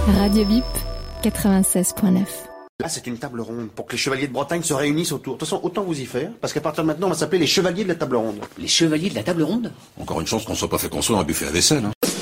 Radio VIP 96.9. Là, c'est une table ronde pour que les chevaliers de Bretagne se réunissent autour. De toute façon, autant vous y faire, parce qu'à partir de maintenant, on va s'appeler les chevaliers de la table ronde. Les chevaliers de la table ronde ? Encore une chance qu'on soit pas fait construire un buffet à vaisselle. Hein.